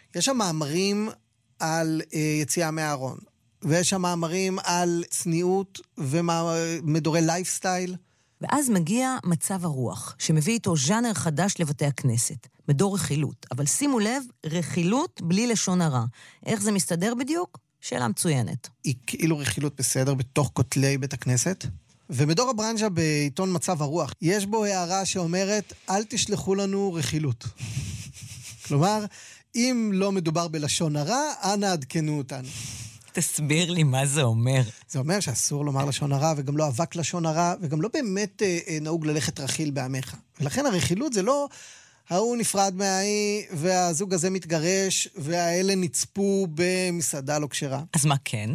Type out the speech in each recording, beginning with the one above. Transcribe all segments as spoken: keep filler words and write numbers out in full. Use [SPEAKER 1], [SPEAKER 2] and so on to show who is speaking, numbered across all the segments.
[SPEAKER 1] יש שם מאמרים על uh, יציאה מהארון, ויש שם מאמרים על צניעות ומדורי לייפסטייל.
[SPEAKER 2] ואז מגיע מצב הרוח, שמביא איתו ז'אנר חדש לבתי הכנסת, מדור רכילות. אבל שימו לב, רכילות בלי לשון הרע. איך זה מסתדר בדיוק? שאלה מצוינת.
[SPEAKER 1] היא כאילו רכילות בסדר בתוך כותלי בית הכנסת. ומדור הברנז'ה בעיתון מצב הרוח, יש בו הערה שאומרת, אל תשלחו לנו רכילות. כלומר, אם לא מדובר בלשון הרע, אנא עדכנו אותנו.
[SPEAKER 2] תסביר לי מה זה אומר.
[SPEAKER 1] זה אומר שאסור לומר לשון הרע, וגם לא אבק לשון הרע, וגם לא באמת אה, אה, נהוג ללכת רכיל בעמך. ולכן הרכילות זה לא, ההוא נפרד מהאי, והזוג הזה מתגרש, והאלה נצפו במסעדה לא כשרה.
[SPEAKER 2] אז מה כן?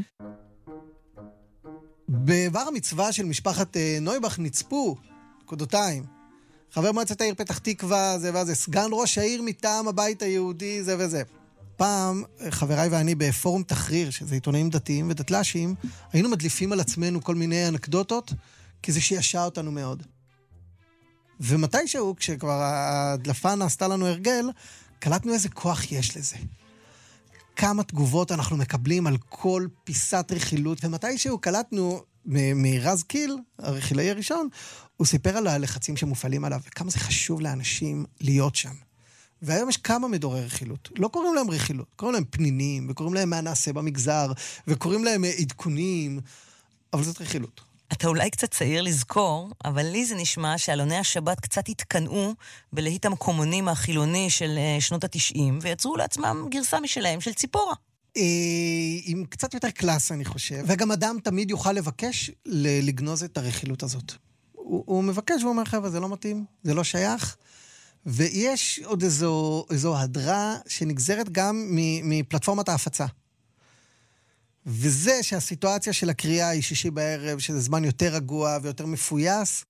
[SPEAKER 1] בעבר המצווה של משפחת אה, נויבך נצפו, קודותיים. חבר מועצת העיר פתח תקווה, זה וזה, סגן ראש העיר מטעם הבית היהודי, זה וזה. פעם, חבריי ואני בפורום תחריר, שזה עיתונאים דתיים ודתל"שים, היינו מדליפים על עצמנו כל מיני אנקדוטות, כי זה שישע אותנו מאוד. ומתישהו, כשכבר הדלפה נעשתה לנו הרגל, קלטנו איזה כוח יש לזה. כמה תגובות אנחנו מקבלים על כל פיסת רכילות, ומתישהו קלטנו מרז קיל, הרכילאי הראשון, הוא סיפר על הלחצים שמופעלים עליו, וכמה זה חשוב לאנשים להיות שם. והיום יש כמה מדורי רכילות. לא קוראים להם רכילות, קוראים להם פנינים, וקוראים להם מה נעשה במגזר, וקוראים להם עדכונים, אבל זאת רכילות.
[SPEAKER 2] אתה אולי קצת צעיר לזכור, אבל לי זה נשמע שאלוני השבת קצת התקנאו בלהיט המקומונים החילוני של שנות התשעים, ויצרו לעצמם גרסה משלהם של ציפורה.
[SPEAKER 1] עם קצת יותר קלאס, אני חושב. וגם אדם תמיד יוכל לבקש לגנוז את הרכילות הזאת. הוא, הוא מבקש ואומר, חבר'ה, זה לא מתאים, זה לא שייך. ויש עוד איזו, איזו הדרה שנגזרת גם מפלטפורמת ההפצה. וזה שהסיטואציה של הקריאה היא שישי בערב, שזה זמן יותר רגוע ויותר מפויס.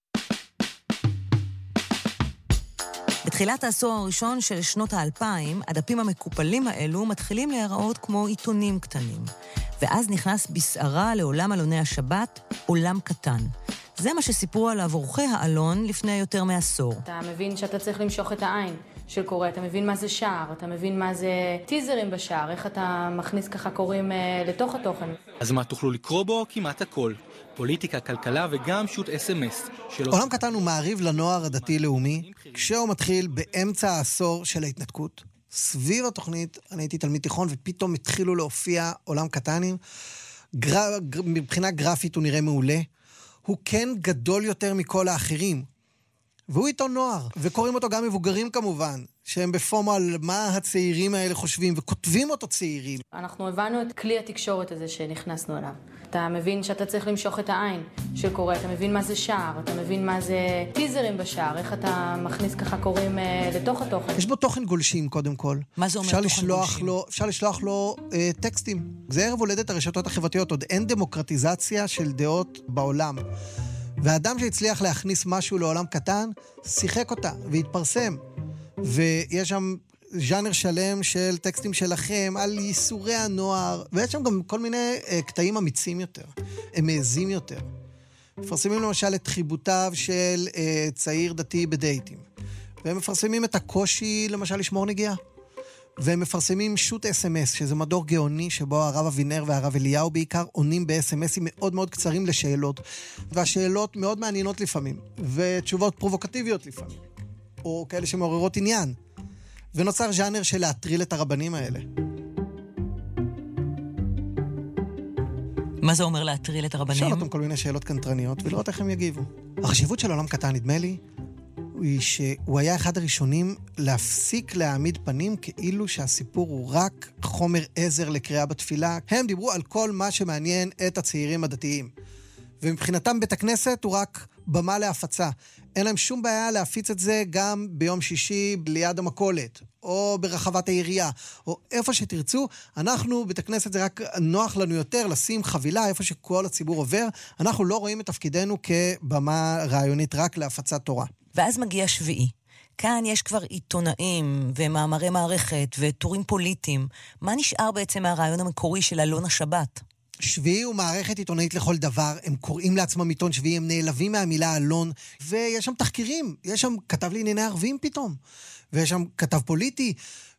[SPEAKER 2] בתחילת העשור הראשון של שנות האלפיים, הדפים המקופלים האלו מתחילים להיראות כמו עיתונים קטנים. ואז נכנס בסערה לעולם אלוני השבת, עולם קטן. זה מה שסיפרו עליו אורחי האלון לפני יותר מעשור.
[SPEAKER 3] אתה מבין שאתה צריך למשוך את העין של קורא, אתה מבין מה זה שער, אתה מבין מה זה טיזרים בשער, איך אתה מכניס ככה קוראים אה, לתוך התוכן.
[SPEAKER 4] אז מה תוכלו לקרוא בו? כמעט הכל. פוליטיקה, כלכלה וגם שוט אס אם אס. שלא...
[SPEAKER 1] עולם קטן הוא מעריב לנוער הדתי-לאומי, כשהוא מתחיל באמצע העשור של ההתנתקות. סביב התוכנית, אני הייתי תלמיד תיכון, ופתאום התחילו להופיע עולם קטנים. גר... מבחינה גרפית הוא נראה מעולה. הוא כן גדול יותר מכל האחרים. והוא עיתון נוער, וקוראים אותו גם מבוגרים כמובן, שהם בפומו על מה הצעירים האלה חושבים, וכותבים אותו צעירים.
[SPEAKER 3] אנחנו הבנו את כלי התקשורת הזה שנכנסנו אליו. אתה מבין שאתה צריך למשוך את העין של קורא, אתה מבין מה זה שער, אתה מבין מה זה טיזרים בשער, איך אתה מכניס ככה קוראים אה, לתוך התוכן.
[SPEAKER 1] יש בו תוכן גולשים קודם כל.
[SPEAKER 2] מה זה אומר תוכן גולשים?
[SPEAKER 1] לו, אפשר לשלוח לו אה, טקסטים. זה ערב הולדת הרשתות החברתיות, עוד אין דמוקרטיזציה של דעות בעולם. והאדם שהצליח להכניס משהו לעולם קטן, שיחק אותה והתפרסם. ויש שם ז'אנר שלם של טקסטים שלכם על ייסורי הנוער, ויש שם גם כל מיני uh, קטעים אמיצים יותר, הם מעזים יותר. מפרסמים למשל את חיבותיו של uh, צעיר דתי בדייטים. והם מפרסמים את הקושי למשל לשמור נגיעה. והם מפרסמים שוט אס אם אס, שזה מדור גאוני שבו הרב אבינר והרב אליהו בעיקר עונים ב-אס אם אסים מאוד מאוד קצרים לשאלות, והשאלות מאוד מעניינות לפעמים, ותשובות פרובוקטיביות לפעמים, או כאלה שמעוררות עניין. ונוצר ז'אנר של להטריל את הרבנים האלה.
[SPEAKER 2] מה זה אומר להטריל את הרבנים?
[SPEAKER 1] שאל אותם כל מיני שאלות קנטרניות, ולראות איך הם יגיבו. החשיבות של עולם קטן, נדמה לי, היא שהוא היה אחד הראשונים להפסיק להעמיד פנים כאילו שהסיפור הוא רק חומר עזר לקריאה בתפילה. הם דיברו על כל מה שמעניין את הצעירים הדתיים. ומבחינתם בית הכנסת הוא רק במה להפצה. אין להם שום בעיה להפיץ את זה גם ביום שישי ליד המקולת, או ברחבת העירייה, או איפה שתרצו. אנחנו, בית הכנסת זה רק נוח לנו יותר לשים חבילה איפה שכל הציבור עובר. אנחנו לא רואים את תפקידנו כבמה רעיונית רק להפצת תורה.
[SPEAKER 2] ואז מגיע שביעי. כאן יש כבר עיתונאים ומאמרי מערכת וטורים פוליטיים. מה נשאר בעצם מהרעיון המקורי של אלון השבת?
[SPEAKER 1] שביעי הוא מערכת עיתונאית לכל דבר, הם קוראים לעצמם עיתון שביעי, הם נעלבים מהמילה אלון, ויש שם תחקירים, יש שם כתב לענייני ערבים פתאום, ויש שם כתב פוליטי,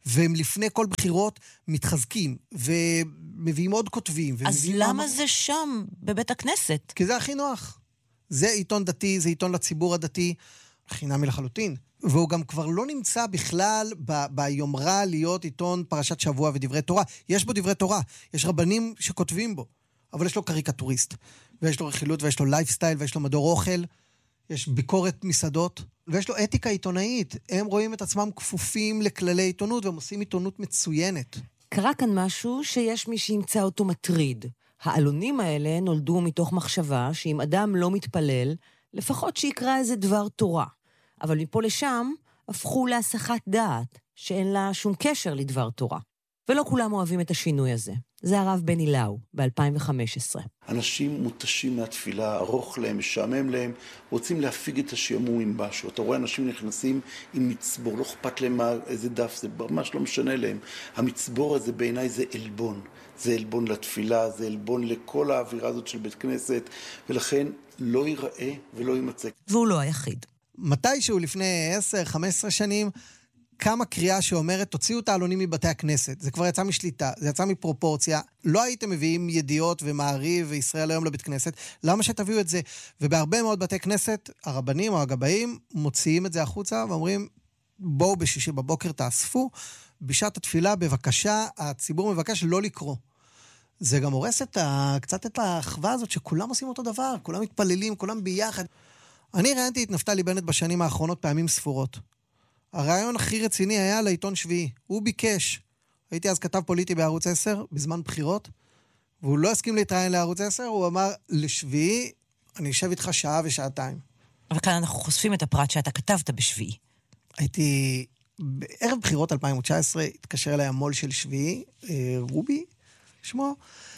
[SPEAKER 1] והם לפני כל בחירות מתחזקים, ומביאים עוד כותבים.
[SPEAKER 2] אז למה מה... זה שם, בבית הכנסת?
[SPEAKER 1] כי זה הכי נוח. זה עיתון דתי, זה עיתון לציבור הדתי, חינמי לחלוטין. והוא גם כבר לא נמצא בכלל ב- ביומרה להיות עיתון פרשת שבוע ודברי תורה. יש בו דברי תורה, יש רבנים שכותבים בו, אבל יש לו קריקטוריסט, ויש לו רכילות, ויש לו לייפסטייל, ויש לו מדור אוכל, יש ביקורת מסעדות, ויש לו אתיקה עיתונאית. הם רואים את עצמם כפופים לכללי עיתונות, והם עושים עיתונות מצוינת.
[SPEAKER 2] קרה כאן משהו שיש מי שימצא אותו מטריד. העלונים האלה נולדו מתוך מחשבה שאם אדם לא מתפלל, לפחות שיקרא איזה דבר תורה. אבל מפה לשם הפכו להסחת דעת, שאין לה שום קשר לדבר תורה. ולא כולם אוהבים את השינוי הזה. זה הרב בני לאו, ב-אלפיים וחמש עשרה.
[SPEAKER 5] אנשים מותשים מהתפילה, ארוך להם, משעמם להם, רוצים להפיג את השעמום עם משהו. אתה רואה אנשים נכנסים עם מצבור, לא אכפת להם איזה דף, זה ממש לא משנה להם. המצבור הזה בעיניי זה אלבון. זה אלבון לתפילה, זה אלבון לכל האווירה הזאת של בית כנסת, ולכן לא ייראה ולא יימצא.
[SPEAKER 2] והוא לא היחיד.
[SPEAKER 1] מתישהו לפני עשר חמש עשרה שנים, כמה קריאה שאומרת, תוציאו את העלונים מבתי הכנסת. זה כבר יצא משליטה, זה יצא מפרופורציה. לא הייתם מביאים ידיעות ומעריב וישראל היום לבית כנסת. למה שתביאו את זה? ובהרבה מאוד בתי כנסת, הרבנים או הגבאים מוציאים את זה החוצה ואומרים, בואו בשישי בבוקר תאספו, בשעת התפילה בבקשה, הציבור מבקש לא לקרוא. זה גם הורס את ה... קצת את האחווה הזאת שכולם עושים אותו דבר, כולם מתפללים, כולם ביחד. אני ראיינתי את נפתלי בנט בשנים האחרונות פעמים ספורות. הרעיון הכי רציני היה לעיתון שביעי. הוא ביקש. הייתי אז כתב פוליטי בערוץ עשר, בזמן בחירות, והוא לא הסכים להתראיין לערוץ עשר, הוא אמר, לשביעי, אני אשב איתך שעה ושעתיים.
[SPEAKER 2] אבל כאן אנחנו חושפים את הפרט שאתה כתבת בשביעי.
[SPEAKER 1] הייתי, בערב בחירות אלפיים תשע עשרה, התקשר אליי המול של שביעי, רובי, שמו,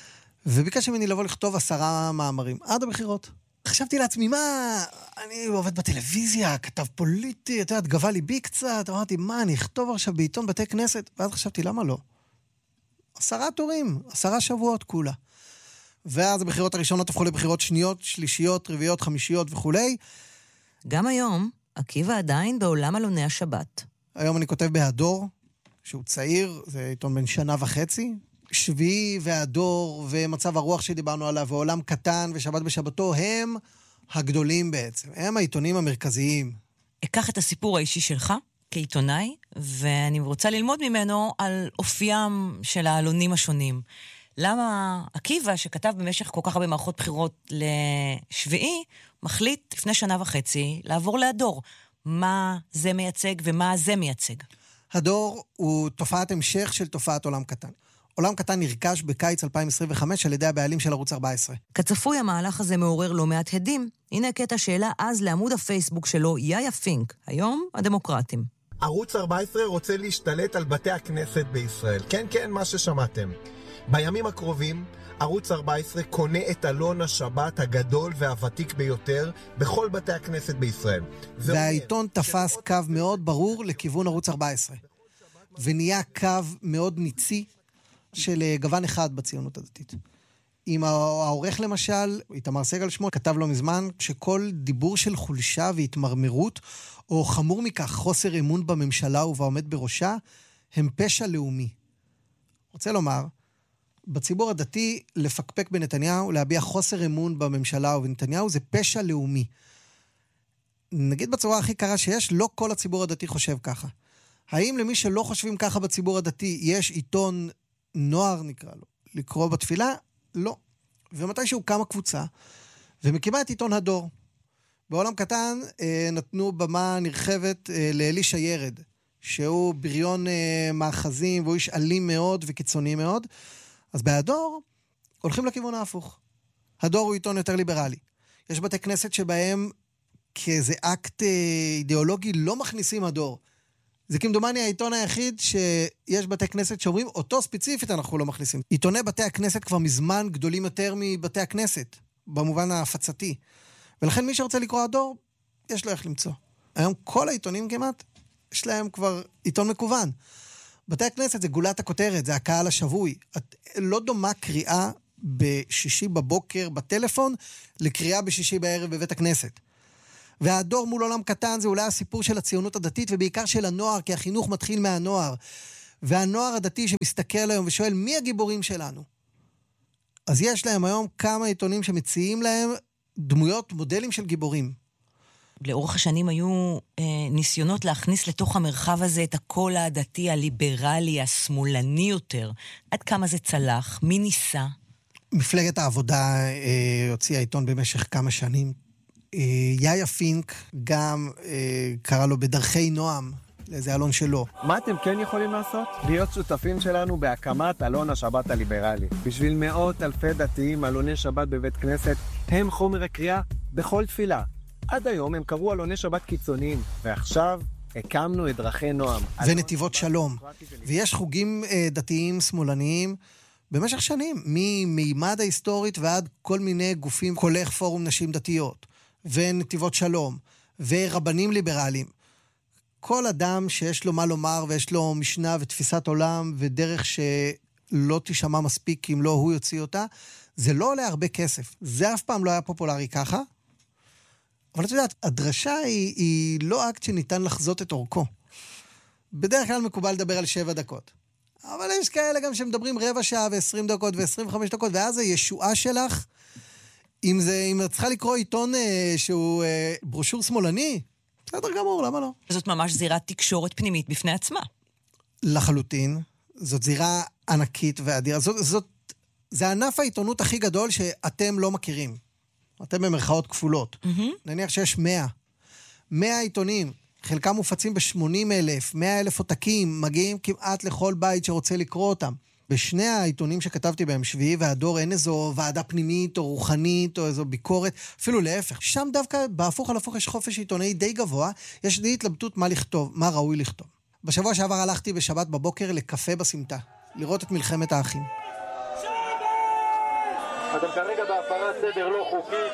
[SPEAKER 1] וביקש ממני לבוא לכתוב עשרה מאמרים, עד הבחירות. חשבתי לעצמי, מה, אני עובד בטלוויזיה, כתב פוליטי, אתה יודעת, גבה ליבי קצת, אמרתי, מה, אני אכתוב עכשיו בעיתון בתי כנסת? ואז חשבתי, למה לא? עשרה תורים, עשרה שבועות כולה. ואז הבחירות הראשונות הפכו לבחירות שניות, שלישיות, רביעיות, חמישיות וכולי.
[SPEAKER 2] גם היום, עקיבא עדיין בעולם עלוני השבת.
[SPEAKER 1] היום אני כותב בהדור, שהוא צעיר, זה עיתון בן שנה וחצי, שביעי והדור ומצב הרוח שדיברנו עליו, ועולם קטן ושבת בשבתו, הם הגדולים בעצם. הם העיתונים המרכזיים.
[SPEAKER 2] אקח את הסיפור האישי שלך כעיתונאי, ואני רוצה ללמוד ממנו על אופיים של העלונים השונים. למה עקיבא, שכתב במשך כל כך הרבה מערכות בחירות לשביעי, מחליט לפני שנה וחצי לעבור להדור? מה זה מייצג ומה זה מייצג?
[SPEAKER 1] הדור הוא תופעת המשך של תופעת עולם קטן. עולם קטן נרכש בקיץ אלפיים עשרים וחמש על ידי הבעלים של ערוץ ארבע עשרה.
[SPEAKER 2] כצפוי, המהלך הזה מעורר לא מעט הדים. הנה קטע שאלה אז לעמוד הפייסבוק שלו, יאיה פינק, היום הדמוקרטים.
[SPEAKER 6] ערוץ ארבע עשרה רוצה להשתלט על בתי הכנסת בישראל. כן, כן, מה ששמעתם. בימים הקרובים, ערוץ ארבע עשרה קונה את אלון השבת הגדול והוותיק ביותר בכל בתי הכנסת בישראל.
[SPEAKER 1] והעיתון תפס קו מאוד ברור לכיוון ערוץ ארבע עשרה. ונהיה קו מאוד ניצי של גוון אחד בציונות הדתית. אם העורך למשל, איתמר סגל שמו, כתב לו מזמן שכל דיבור של חולשה והתמרמרות, או חמור מכך חוסר אמון בממשלה ובעומד בראשה, הם פשע לאומי. רוצה לומר, בציבור הדתי לפקפק בנתניהו, להביע חוסר אמון בממשלה ובנתניהו, זה פשע לאומי. נגיד בצורה הכי קרה שיש, לא כל הציבור הדתי חושב ככה. האם למי שלא חושבים ככה בציבור הדתי, יש עיתון נוער נקרא לו, לקרוא בתפילה? לא. ומתישהו קמה קבוצה, ומקימה את עיתון הדור. בעולם קטן אה, נתנו במה נרחבת אה, לאלישע ירד, שהוא בריון אה, מאחזים, והוא איש אלים מאוד וקיצוני מאוד. אז בהדור הולכים לכיוון ההפוך. הדור הוא עיתון יותר ליברלי. יש בתי כנסת שבהם כאיזה אקט אה, אידיאולוגי לא מכניסים הדור. זה כמדומני העיתון היחיד שיש בתי כנסת שאומרים, אותו ספציפית אנחנו לא מכניסים. עיתוני בתי הכנסת כבר מזמן גדולים יותר מבתי הכנסת, במובן ההפצתי. ולכן מי שרוצה לקרוא הדור, יש לו איך למצוא. היום כל העיתונים כמעט, יש להם כבר עיתון מקוון. בתי הכנסת זה גולת הכותרת, זה הקהל השבוי. את לא דומה קריאה בשישי בבוקר בטלפון, לקריאה בשישי בערב בבית הכנסת. והדור מול עולם קטן זה אולי הסיפור של הציונות הדתית, ובעיקר של הנוער, כי החינוך מתחיל מהנוער. והנוער הדתי שמסתכל היום ושואל מי הגיבורים שלנו. אז יש להם היום כמה עיתונים שמציעים להם דמויות, מודלים של גיבורים.
[SPEAKER 2] לאורך השנים היו אה, ניסיונות להכניס לתוך המרחב הזה את הקול הדתי, הליברלי, השמאלני יותר. עד כמה זה צלח? מי ניסה?
[SPEAKER 1] מפלגת העבודה אה, הוציאה עיתון במשך כמה שנים. אה, יאיה פינק גם אה, קרא לו בדרכי נועם, לאיזה אלון שלו.
[SPEAKER 6] מה אתם כן יכולים לעשות? להיות שותפים שלנו בהקמת אלון השבת הליברלי. בשביל מאות אלפי דתיים, אלוני שבת בבית כנסת הם חומר הקריאה בכל תפילה. עד היום הם קראו אלוני שבת קיצוניים, ועכשיו הקמנו את דרכי נועם.
[SPEAKER 1] ונתיבות שלום. ויש חוגים אה, דתיים שמאלניים במשך שנים, ממימד ההיסטורית ועד כל מיני גופים, כולל פורום נשים דתיות, ונתיבות שלום, ורבנים ליברליים. כל אדם שיש לו מה לומר ויש לו משנה ותפיסת עולם ודרך שלא תשמע מספיק אם לא הוא יוציא אותה, זה לא עולה הרבה כסף. זה אף פעם לא היה פופולרי ככה. אבל את יודעת, הדרשה היא, היא לא אקט שניתן לחזות את אורכו. בדרך כלל מקובל לדבר על שבע דקות. אבל יש כאלה גם שמדברים רבע שעה ועשרים דקות ועשרים וחמש דקות, ואז הישועה שלך, אם זה, אם את צריכה לקרוא עיתון אה, שהוא אה, ברושור שמאלני, בסדר גמור, למה לא?
[SPEAKER 2] זאת ממש זירת תקשורת פנימית בפני עצמה.
[SPEAKER 1] לחלוטין. זאת זירה ענקית ואדירה. זאת, זאת, זה ענף העיתונות הכי גדול שאתם לא מכירים. אתם במרכאות כפולות. Mm-hmm. נניח שיש מאה. מאה עיתונים, חלקם מופצים ב-שמונים אלף, מאה אלף עותקים, מגיעים כמעט לכל בית שרוצה לקרוא אותם. בשני העיתונים שכתבתי בהם, שביעי והדור, אין איזו ועדה פנימית או רוחנית או איזו ביקורת, אפילו להפך. שם דווקא בהפוך על הפוך יש חופש עיתונאי די גבוה, יש די התלבטות מה לכתוב, מה ראוי לכתוב. בשבוע שעבר הלכתי בשבת בבוקר לקפה בסמטה, לראות את מלחמת האחים.
[SPEAKER 7] אתם כרגע בהפרת סדר לא חוקית.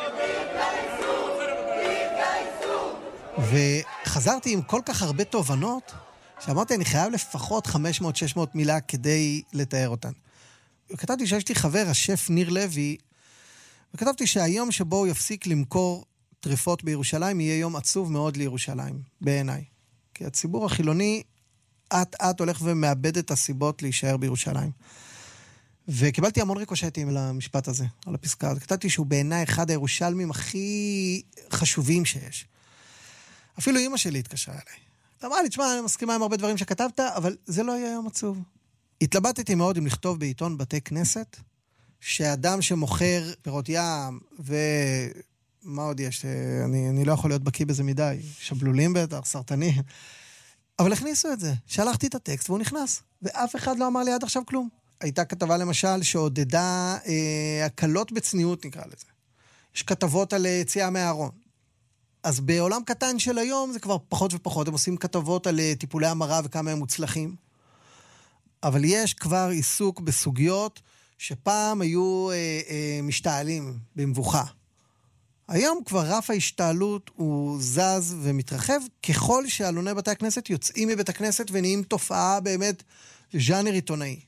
[SPEAKER 1] וחזרתי עם כל כך הרבה תובנות, שאמרתי, אני חייב לפחות חמש מאות שש מאות מילה כדי לתאר אותן. וכתבתי שיש לי חבר, השף ניר לוי, וכתבתי שהיום שבו הוא יפסיק למכור טרפות בירושלים, יהיה יום עצוב מאוד לירושלים, בעיניי. כי הציבור החילוני, עט-עט הולך ומאבד את הסיבות להישאר בירושלים. וקיבלתי המון ריקושטים על המשפט הזה, על הפסקה. כתבתי שהוא בעיניי אחד הירושלמים הכי חשובים שיש. אפילו אמא שלי התקשרה אליי. אמרה לי, תשמע, אני מסכימה עם הרבה דברים שכתבת, אבל זה לא יהיה יום עצוב. התלבטתי מאוד אם לכתוב בעיתון בתי כנסת, שאדם שמוכר פירות ים, ומה עוד יש? אני, אני לא יכול להיות בקיא בזה מדי. שבלולים בטח, סרטני. אבל הכניסו את זה. שלחתי את הטקסט והוא נכנס. ואף אחד לא אמר לי עד עכשיו כלום. הייתה כתבה למשל שעודדה אה, הקלות בצניעות, נקרא לזה. יש כתבות על יציאה מהארון. אז בעולם קטן של היום זה כבר פחות ופחות. הם עושים כתבות על טיפולי המרה וכמה הם מוצלחים. אבל יש כבר עיסוק בסוגיות שפעם היו אה, אה, משתעלים במבוכה. היום כבר רף ההשתעלות הוא זז ומתרחב, ככל שאלוני בתי הכנסת יוצאים מבית הכנסת ונהיים תופעה באמת ז'אנר עיתונאי.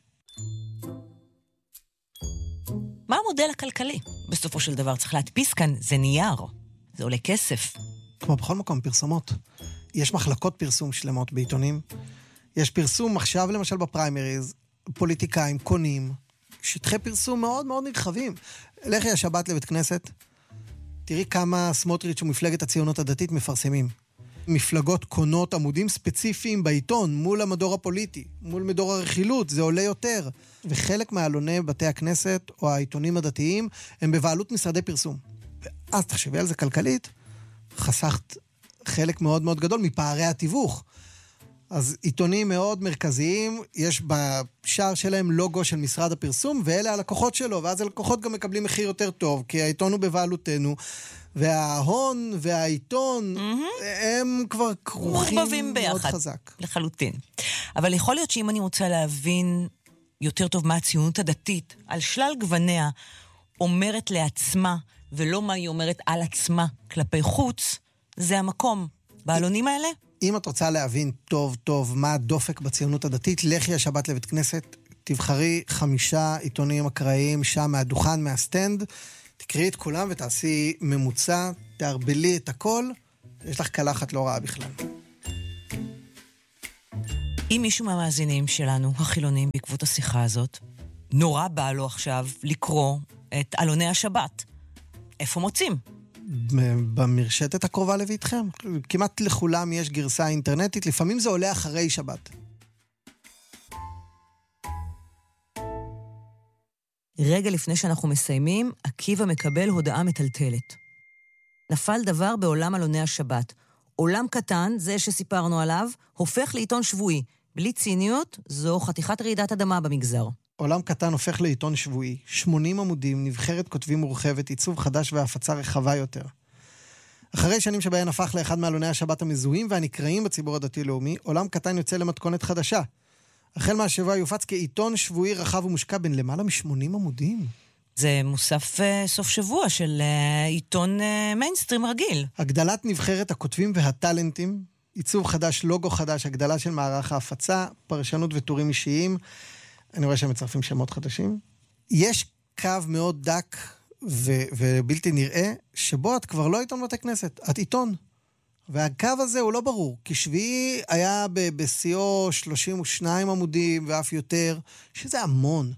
[SPEAKER 2] מה המודל הכלכלי? בסופו של דבר צריך להדפיס כאן, זה נייר. זה עולה כסף.
[SPEAKER 1] כמו בכל מקום, פרסומות. יש מחלקות פרסום שלמות בעיתונים. יש פרסום עכשיו למשל בפריימריז, פוליטיקאים, קונים, שטחי פרסום מאוד מאוד נרחבים. לכי השבת לבית כנסת, תראי כמה סמוטריץ' ומפלגת הציונות הדתית מפרסמים. מפלגות קונות עמודים ספציפיים בעיתון, מול המדור הפוליטי, מול מדור הרכילות, זה עולה יותר. וחלק מהעלוני בתי הכנסת או העיתונים הדתיים הם בבעלות משרדי פרסום. ואז תחשבי על זה כלכלית, חסכת חלק מאוד מאוד גדול מפערי התיווך. אז עיתונים מאוד מרכזיים, יש בשער שלהם לוגו של משרד הפרסום, ואלה הלקוחות שלו, ואז הלקוחות גם מקבלים מחיר יותר טוב, כי העיתון הוא בבעלותנו, וההון והעיתון, mm-hmm. הם כבר כרוכים מאוד חזק.
[SPEAKER 2] לחלוטין. אבל יכול להיות שאם אני רוצה להבין יותר טוב מה הציונות הדתית, על שלל גווניה, אומרת לעצמה, ולא מה היא אומרת על עצמה כלפי חוץ, זה המקום. בעלונים האלה?
[SPEAKER 1] אם את רוצה להבין טוב טוב מה הדופק בציונות הדתית, לכי השבת לבית כנסת, תבחרי חמישה עיתונים אקראיים שם מהדוכן, מהסטנד, תקראי את כולם ותעשי ממוצע, תערבלי את הכל, יש לך קלחת לא רעה בכלל.
[SPEAKER 2] אם מישהו מהמאזינים שלנו, החילונים, בעקבות השיחה הזאת, נורא בא לו עכשיו לקרוא את אלוני השבת, איפה מוצאים?
[SPEAKER 1] במרשתת הקרובה לביתכם. כמעט לכולם יש גרסה אינטרנטית, לפעמים זה עולה אחרי שבת.
[SPEAKER 2] רגע לפני שאנחנו מסיימים, עקיבא מקבל הודעה מטלטלת. נפל דבר בעולם אלוני השבת. עולם קטן, זה שסיפרנו עליו, הופך לעיתון שבועי. בלי ציניות, זו חתיכת רעידת אדמה במגזר.
[SPEAKER 1] עולם קטן הופך לעיתון שבועי. שמונים עמודים, נבחרת כותבים מורחבת, עיצוב חדש והפצה רחבה יותר. אחרי שנים שבהן הפך לאחד מאלוני השבת המזוהים והנקראים בציבור הדתי-לאומי, עולם קטן יוצא למתכונת חדשה. החל מהשבוע יופץ כעיתון שבועי רחב ומושקע בין למעלה מ-שמונים עמודים.
[SPEAKER 2] זה מוסף uh, סוף שבוע של uh, עיתון uh, מיינסטרים רגיל.
[SPEAKER 1] הגדלת נבחרת הכותבים והטלנטים, עיצוב חדש, לוגו חדש, הגדלה של מערך ההפצה, פרשנות וטורים אישיים. אני רואה שהם מצרפים שמות חדשים. יש קו מאוד דק ו- ובלתי נראה, שבו את כבר לא עיתון בתי כנסת, את עיתון. והקו הזה הוא לא ברור, כי שביעי היה ב-סי או שלושים ושניים עמודים ואף יותר, שזה המון.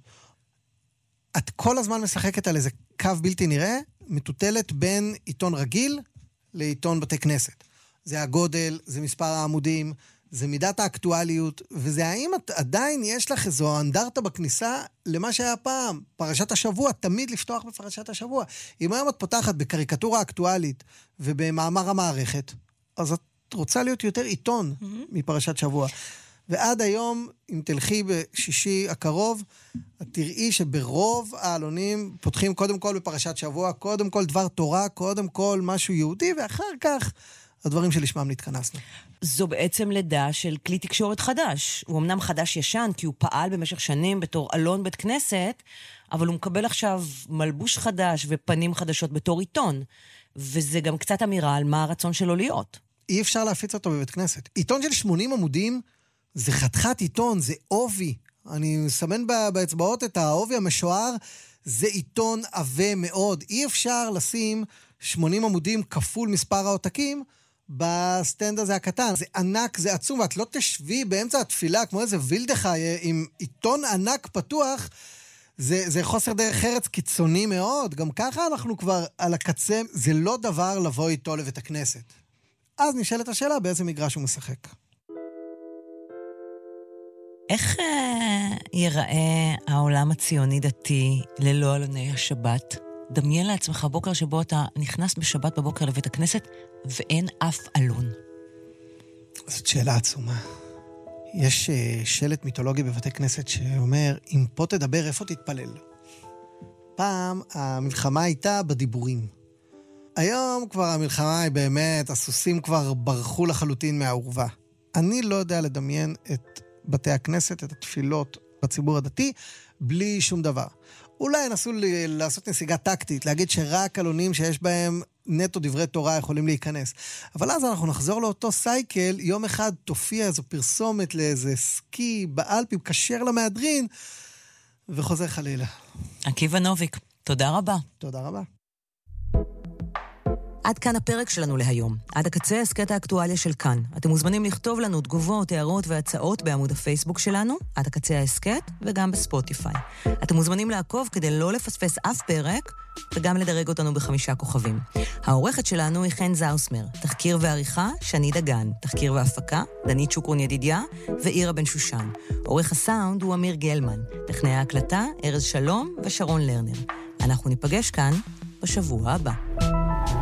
[SPEAKER 1] את כל הזמן משחקת על איזה קו בלתי נראה, מטוטלת בין עיתון רגיל לעיתון בתי כנסת. זה הגודל, זה מספר העמודים, זה מידת האקטואליות, וזה האם את עדיין יש לך איזו אנדרטה בכניסה למה שהיה פעם, פרשת השבוע, תמיד לפתוח בפרשת השבוע. אם היום את פותחת בקריקטורה אקטואלית ובמאמר המערכת, אז את רוצה להיות יותר עיתון mm-hmm. מפרשת שבוע. ועד היום, אם תלכי בשישי הקרוב, את תראי שברוב העלונים פותחים קודם כל בפרשת שבוע, קודם כל דבר תורה, קודם כל משהו יהודי, ואחר כך הדברים שלשמם נתכנסנו.
[SPEAKER 2] זו בעצם לידה של כלי תקשורת חדש. הוא אמנם חדש ישן, כי הוא פעל במשך שנים בתור אלון בית כנסת, אבל הוא מקבל עכשיו מלבוש חדש ופנים חדשות בתור עיתון. וזה גם קצת אמירה על מה הרצון שלו להיות.
[SPEAKER 1] אי אפשר להפיץ אותו בבית כנסת. עיתון של שמונים עמודים, זה חתיכת עיתון, זה עובי. אני מסמן באצבעות את העובי המשוער, זה עיתון עבה מאוד. אי אפשר לשים שמונים עמודים כפול מספר העותקים בסטנד הזה הקטן. זה ענק, זה עצום, ואת לא תשבי באמצע התפילה כמו איזה וילדחי עם עיתון ענק פתוח. זה, זה חוסר דרך ארץ קיצוני מאוד. גם ככה אנחנו כבר על הקצה, זה לא דבר לבוא איתו לבית הכנסת. אז נשאלת השאלה באיזה מגרש הוא משחק.
[SPEAKER 2] איך אה, ייראה העולם הציוני דתי ללא אלוני השבת? דמיין לעצמך בוקר שבו אתה נכנס בשבת בבוקר לבית הכנסת ואין אף אלון.
[SPEAKER 1] זאת שאלה עצומה. יש uh, שלט מיתולוגי בבתי כנסת שאומר, אם פה תדבר, איפה תתפלל? פעם המלחמה הייתה בדיבורים. היום כבר המלחמה היא באמת, הסוסים כבר ברחו לחלוטין מהעורבה. אני לא יודע לדמיין את בתי הכנסת, את התפילות בציבור הדתי, בלי שום דבר. אולי נסו לעשות נסיגה טקטית, להגיד שרק אלונים שיש בהם נטו דברי תורה יכולים להיכנס. אבל אז אנחנו נחזור לאותו סייקל, יום אחד תופיע איזו פרסומת לאיזה סקי באלפים, כשר למהדרין, וחוזר חלילה.
[SPEAKER 2] עקיבא נוביק, תודה רבה.
[SPEAKER 1] תודה רבה.
[SPEAKER 2] עד כאן הפרק שלנו להיום. עד הקצה הסקט האקטואליה של כאן. אתם מוזמנים לכתוב לנו תגובות, הערות והצעות בעמוד הפייסבוק שלנו, עד הקצה הסקט וגם בספוטיפיי. אתם מוזמנים לעקוב כדי לא לפספס אף פרק, וגם לדרג אותנו בחמישה כוכבים. העורכת שלנו היא חן זאוסמר, תחקיר ועריכה שני דגן, תחקיר והפקה דנית שוקרון ידידיה ואירה בן שושן. עורך הסאונד הוא אמיר גלמן, טכנאי ההקלטה ארז שלום ושרון לרנר. אנחנו ניפגש כאן בשבוע הבא.